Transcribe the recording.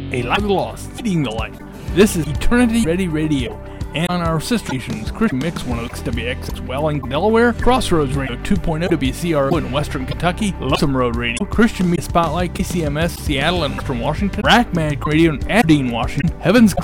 A Life of the Lost, Feeding the Light. This is Eternity Ready Radio. And on our sister stations, Christian Mix 106 WXX Wellington, Delaware, Crossroads Radio 2.0 WCRO in Western Kentucky, Lonesome Road Radio, Christian Media Spotlight KCMS Seattle and Western Washington, Rack Mag Radio in Aberdeen, Washington, Heaven's